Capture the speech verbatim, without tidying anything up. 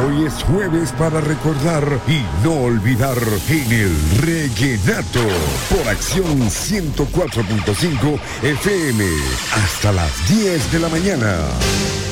Hoy es jueves para recordar y no olvidar en el Reguenato por Acción ciento cuatro punto cinco F M hasta las diez de la mañana.